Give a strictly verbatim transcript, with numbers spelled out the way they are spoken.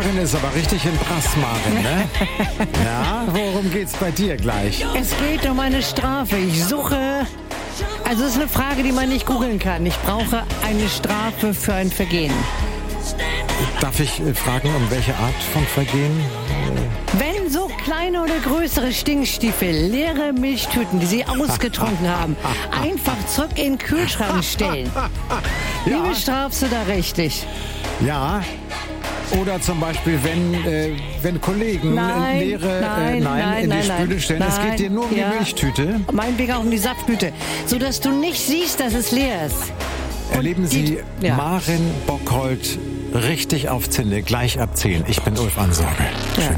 Maren ist aber richtig in Brass, Maren, ne? Ja, worum geht's bei dir gleich? Es geht um eine Strafe. Ich suche... Also es ist eine Frage, die man nicht googeln kann. Ich brauche eine Strafe für ein Vergehen. Darf ich äh, fragen, um welche Art von Vergehen? Wenn so kleine oder größere Stinkstiefel leere Milchtüten, die sie ausgetrunken haben, einfach zurück in den Kühlschrank stellen. Wie Ja. bestrafst du da richtig? Ja. Oder zum Beispiel, wenn, äh, wenn Kollegen Nein, leere nein, äh, nein, nein, in die nein, Spüle nein, stellen. Es nein, geht dir nur um ja. die Milchtüte. Meinetwegen auch um die Saftblüte. Sodass du nicht siehst, dass es leer ist. Erleben die- Sie ja. Maren Bockholt richtig auf Zinde, gleich ab zehn. Ich bin Ulf Ansage. Ja. Schön.